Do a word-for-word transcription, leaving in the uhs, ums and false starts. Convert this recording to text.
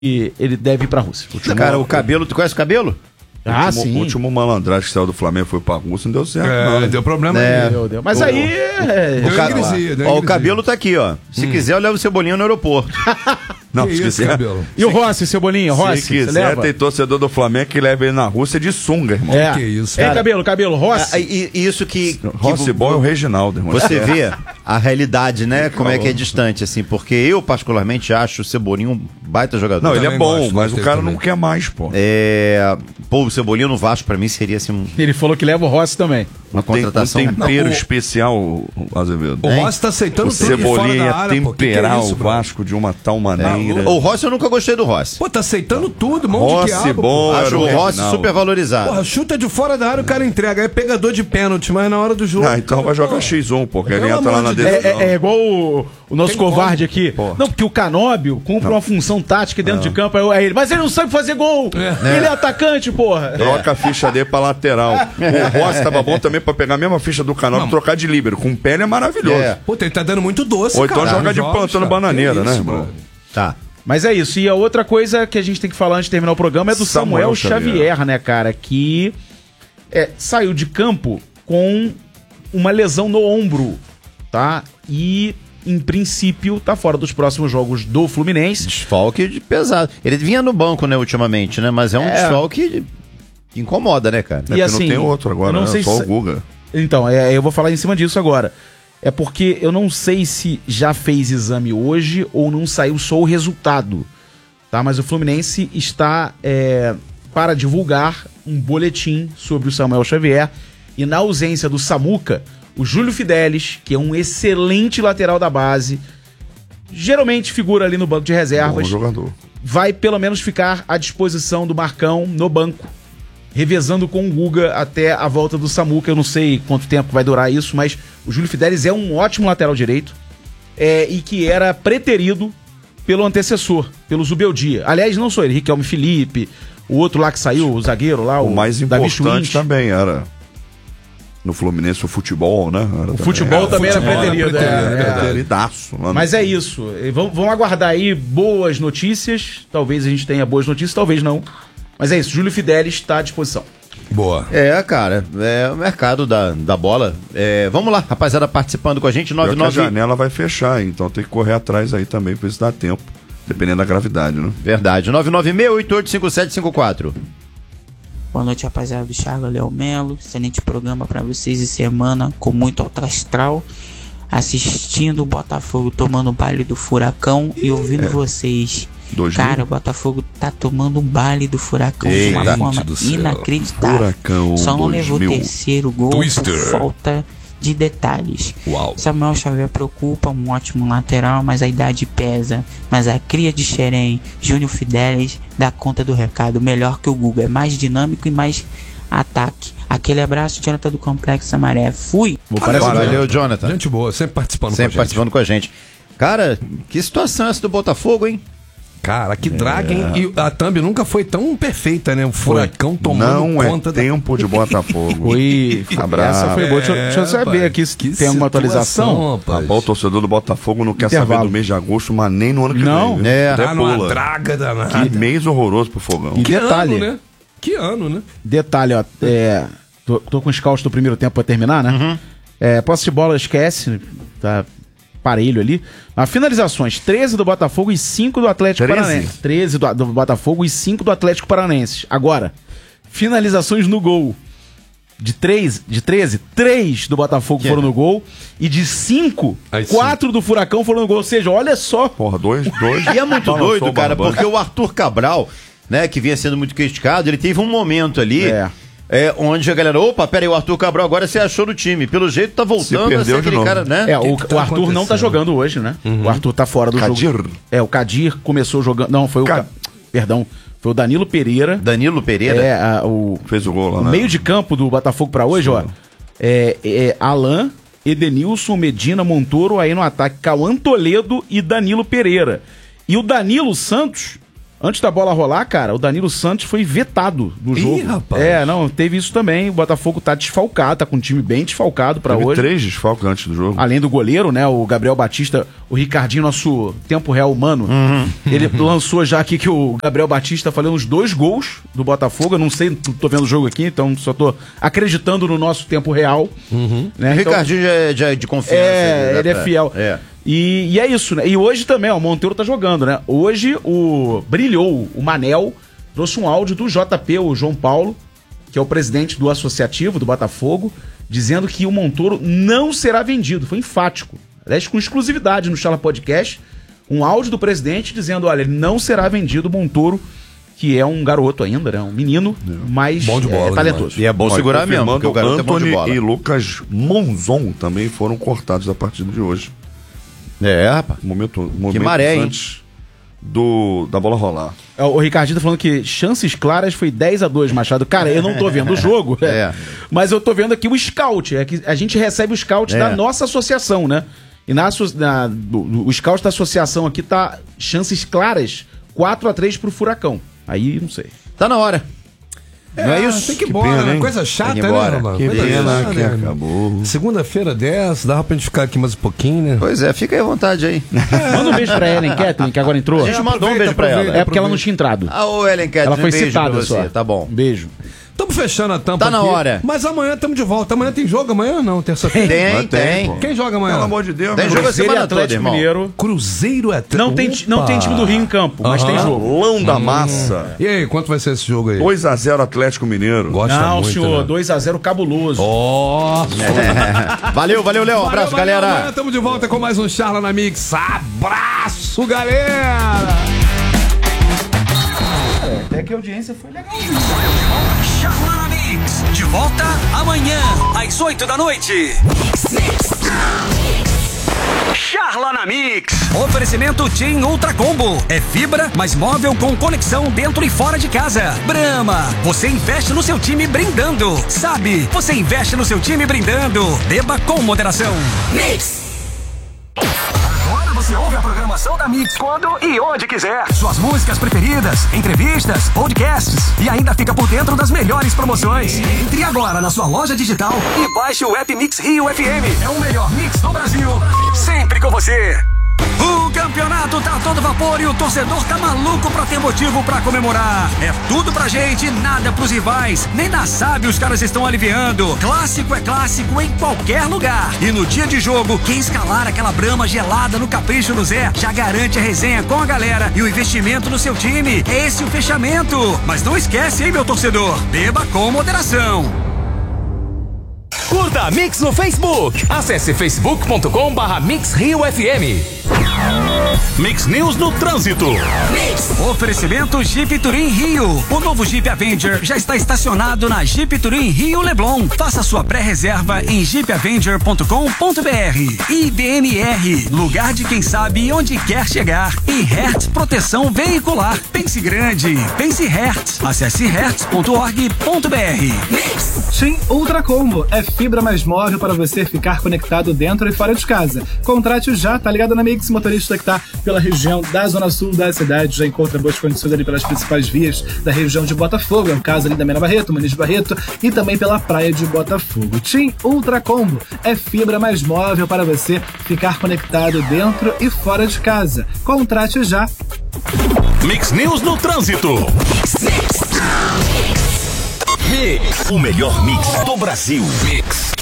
ele deve ir pra Rússia. Último, cara, o Cabelo, tu conhece o Cabelo? Ah, último, sim. O último malandragem que saiu do Flamengo foi pra Rússia, não deu certo. É, não, né? deu problema É. aí. Deu, deu. Mas O- aí... É... Deu O, ca- ingresia, deu ó, o ingresia. Cabelo tá aqui, ó. Se quiser, eu levo o Cebolinha no aeroporto. Não, Que se isso, quiser. Cabelo? E o Rossi, Cebolinha? Rossi, Se você quiser, leva? tem torcedor do Flamengo que leva ele na Rússia de sunga, irmão. É. Que isso, Ei, cara. Cabelo, Cabelo, Rossi. Ah, e, e isso que... que Rossi vo- Bom é o Reginaldo, irmão. Você vê a realidade, né? Como é que é distante, assim. Porque eu, particularmente, acho o Cebolinha um baita jogador. Não, ele é também bom, gosto, mas gostei o cara também. não quer mais, pô. É... Pô, o Cebolinha no Vasco, pra mim, seria, assim, um- Ele falou que leva o Rossi também. uma Tem um contratação... tempero Não, o- especial, o Azevedo. O Rossi tá aceitando O tudo de fora Cebolinha da ia área, pô. Que que é temperar isso, o bro? Vasco de uma tal maneira. O Rossi, eu nunca gostei do Rossi. Pô, tá aceitando tudo, mão de Rossi diabo. bom, pô. era Acho o o Rossi Reginaldo. super valorizado. Porra, chuta de fora da área, o cara entrega. É pegador de pênalti, mas na hora do jogo... Ah, então vai jogar xis um, porque ele Pelo entra lá amor na de É, decisão. é- é igual o, o nosso Tem covarde como. aqui. Não, porque o Canóbio cumpre uma função tática dentro de campo. Aí, aí ele, mas ele não sabe fazer gol. Ele é atacante, porra. Troca a ficha dele pra lateral. O Rossi tava bom também pra pegar a mesma ficha do canal e trocar de líbero. Com pele é maravilhoso. É. Pô, ele tá dando muito doce, Ou então cara, joga nos de jogos, plantando cara. bananeira, Que né, isso, irmão? brother? Tá. Mas é isso. E a outra coisa que a gente tem que falar antes de terminar o programa é do Samuel, Samuel Xavier, Xavier, né, cara? Que é, saiu de campo com uma lesão no ombro, tá? E, em princípio, tá fora dos próximos jogos do Fluminense. Desfalque de pesado. Ele vinha no banco, né, ultimamente, né? Mas é um É. desfalque de- que incomoda, né, cara? É porque não tem outro agora, eu não né? sei Só se- o Guga. Então, é, eu vou falar em cima disso agora. É porque eu não sei se já fez exame hoje ou não saiu só o resultado, tá? Mas o Fluminense está é, para divulgar um boletim sobre o Samuel Xavier e na ausência do Samuca, o Júlio Fidelis, que é um excelente lateral da base, geralmente figura ali no banco de Bom reservas, jogador. vai pelo menos ficar à disposição do Marcão no banco, revezando com o Guga até a volta do Samuca. Eu não sei quanto tempo vai durar isso, mas o Júlio Fidelis é um ótimo lateral direito é, e que era preterido pelo antecessor, pelo Zubeldia. Aliás, não só ele, Riquelme Felipe, o outro lá que saiu, o zagueiro lá, o, O mais Davi importante Schwindt. também era no Fluminense o futebol, né? Era O futebol também era futebol era preterido. preterido, é, era é. preterido. Preteridaço. lá no- Mas é isso. E Vamos, vamos aguardar aí boas notícias. Talvez a gente tenha boas notícias, talvez não. Mas é isso, Júlio Fidelis está à disposição. Boa. É, cara, é o mercado da, da bola. É, vamos lá, rapaziada participando com a gente, Pior que a nove nove... janela vai fechar, então tem que correr atrás aí também, pra isso dar tempo. Dependendo da gravidade, né? Verdade, nove nove seis oito oito cinco sete cinco quatro. Boa noite, rapaziada do Charles Léo Melo. Excelente programa pra vocês de semana, com muito alto astral. Assistindo o Botafogo tomando o baile do Furacão e ouvindo vocês. Dois Cara, mil? o Botafogo tá tomando um baile do Furacão de Eita, uma forma gente do céu. inacreditável. Furacão Só não dois levou o mil. terceiro gol Twister. por falta de detalhes. Uau. Samuel Xavier preocupa, um ótimo lateral, mas a idade pesa. Mas a cria de Xerém, Júnior Fidelis, dá conta do recado. Melhor que o Guga, é mais dinâmico e mais ataque. Aquele abraço, Jonathan do Complexo Maré. Fui! Valeu, valeu, Jonathan. Gente boa, sempre participando Sempre com a gente. participando com a gente. Cara, que situação é essa do Botafogo, hein? Cara, que draga, hein? E a thumb nunca foi tão perfeita, né? O Furacão tomando Não é conta da... tempo de Botafogo. Foi. Abraço. Essa foi boa. Deixa, eu- deixa eu saber rapaz, aqui se que tem alguma atualização. situação, rapaz. Rapaz, o torcedor do Botafogo não quer Intervalo. saber do mês de agosto, mas nem no ano que Não. vem. viu? É. Até Tá numa pula. draga danada. Que mês horroroso pro Fogão. E Que detalhe, ano, né? Que ano, né? detalhe, ó. É, tô, tô com os scouts do primeiro tempo pra terminar, né? É, posse de bola, esquece. Tá parelho ali. As finalizações, treze do Botafogo e cinco do Atlético treze? Paranaense. treze do, do Botafogo e cinco do Atlético Paranaense. Agora, finalizações no gol. De três, de treze, três do Botafogo Que foram é? no gol. E de cinco, Aí sim. quatro do Furacão foram no gol. Ou seja, olha só. Porra, dois, dois. E é muito Balançou doido, o cara, barbante. porque o Arthur Cabral, né, que vinha sendo muito criticado, ele teve um momento ali, É. é, onde a galera, opa, peraí, o Arthur Cabral agora se achou do time. Pelo jeito tá voltando a perdeu ser de aquele novo. cara, né? É, o, que tá o Arthur não tá acontecendo? jogando hoje, né? O Arthur tá fora do Kadir. jogo. É, o Kadir começou jogando. Não, foi o. Ca- Ca- Perdão. Foi o Danilo Pereira. Danilo Pereira. É, a- o, Fez o gol lá, o né? meio de campo do Botafogo pra hoje, ó. É, é Alain, Edenilson, Medina, Montoro, aí no ataque, Cauã Toledo e Danilo Pereira. E o Danilo Santos Antes da bola rolar, cara, o Danilo Santos foi vetado do Ih, jogo. rapaz. É, não, teve isso também. O Botafogo tá desfalcado, tá com um time bem desfalcado pra Teve hoje. três desfalques antes do jogo. Além do goleiro, né, o Gabriel Batista, o Ricardinho, nosso tempo real humano, ele lançou já aqui que o Gabriel Batista falou uns dois gols do Botafogo. Eu não sei, tô vendo o jogo aqui, então só tô acreditando no nosso tempo real. Né? O Então, Ricardinho já é, já é de confiança. é, né? ele é fiel. É. E, e é isso, né? E hoje também, ó, o Monteiro tá jogando, né? Hoje o brilhou o Manel, trouxe um áudio do J P, o João Paulo, que é o presidente do associativo do Botafogo, dizendo que o Montoro não será vendido. Foi enfático. Aliás, com exclusividade no Chala Podcast, um áudio do presidente dizendo, olha, ele não será vendido o Montoro, que é um garoto ainda, né? Um menino, mas Bom de bola, é talentoso. E é bom Olha, segurar mesmo, porque o garoto é bom de Antony bola. e Lucas Monzon também foram cortados da partida de hoje. É, rapaz. Momento, momento maré, hein? antes do, da bola rolar. É, o Ricardinho tá falando que chances claras foi dez a dois, Machado. Cara, eu não tô vendo o jogo, É. mas eu tô vendo aqui o scout. É que a gente recebe o scout É. da nossa associação, né? E na, asso- na- do- o scout da associação aqui tá chances claras quatro a três pro Furacão. Aí, não sei. Tá na hora. Não é isso? Tem que ir Que embora, pena, né? hein? Coisa chata, Tem que ir embora. né, mano? Que Coisa pena chata, que né? acabou. Segunda-feira dessa, dava pra gente ficar aqui mais um pouquinho, né? Pois é, fica aí à vontade aí. Manda um beijo pra Ellen Kathleen, que agora entrou. A gente mandou um beijo pra aproveita, ela. É porque ela não tinha entrado. Ah, ô Ellen Kathleen, Ela foi um beijo citada pra só. você, tá bom. Um beijo. Estamos fechando a tampa Tá na aqui, hora. Mas amanhã estamos de volta. Amanhã tem jogo? Amanhã não, terça-feira. Tem, Mas tem, tem. pô. Quem joga amanhã? Pelo amor de Deus, Tem meu jogo a Cruzeiro e semana toda, Atlético irmão. Mineiro. Cruzeiro é... Não tem, ti- não tem time do Rio em campo, mas tem Aham. jogo. Rolão da massa. E aí, quanto vai ser esse jogo aí? dois a zero Atlético Mineiro. Gosta Não, muito, senhor, né? dois a zero cabuloso. Nossa! É. Valeu, valeu, Léo. Um abraço, Valeu, valeu, galera. Amanhã estamos de volta com mais um Charla na Mix. Abraço, galera! Até que a audiência foi legal. Charla na Mix, de volta amanhã, às oito da noite. Charla na Mix. Oferecimento TIM Ultra Combo. É fibra, mais móvel com conexão dentro e fora de casa. Brahma. Você investe no seu time brindando. Sabe, você investe no seu time brindando. Beba com moderação. Mix. Agora você ouve a programação da Mix quando e onde quiser. Suas músicas preferidas, entrevistas, podcasts e ainda fica por dentro das melhores promoções. Entre agora na sua loja digital e baixe o app Mix Rio F M. É o melhor mix do Brasil. Sempre com você. O campeonato tá a todo vapor e o torcedor tá maluco pra ter motivo pra comemorar. É tudo pra gente, nada pros rivais. Nem na SAB os caras estão aliviando. Clássico é clássico em qualquer lugar. E no dia de jogo, quem escalar aquela brama gelada no Capricho do Zé já garante a resenha com a galera e o investimento no seu time. É esse o fechamento. Mas não esquece, hein, meu torcedor? Beba com moderação. Curta a Mix no Facebook. Acesse facebook ponto com barra Mix Rio F M. Mix News no Trânsito. Oferecimento Jeep Turim Rio. O novo Jeep Avenger já está estacionado na Jeep Turim Rio Leblon. Faça sua pré-reserva em jeep avenger ponto com ponto b r. I B M R, lugar de quem sabe onde quer chegar. E Hertz Proteção Veicular. Pense grande, pense Hertz. Acesse hertz ponto org ponto b r. TIM Ultra Combo é fibra mais móvel para você ficar conectado dentro e fora de casa. Contrate já, tá ligado na Mix? Motorista que tá pela região da zona sul da cidade já encontra boas condições ali pelas principais vias da região de Botafogo. É um caso ali da Mena Barreto, Muniz Barreto e também pela praia de Botafogo. TIM Ultra Combo é fibra mais móvel para você ficar conectado dentro e fora de casa. Contrate já. Mix News no Trânsito. Mix. O melhor mix do Brasil. Mix.